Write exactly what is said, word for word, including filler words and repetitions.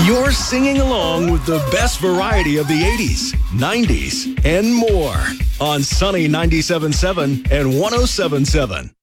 You're singing along with the best variety of the eighties, nineties, and more on Sunny ninety-seven point seven and one oh seven point seven.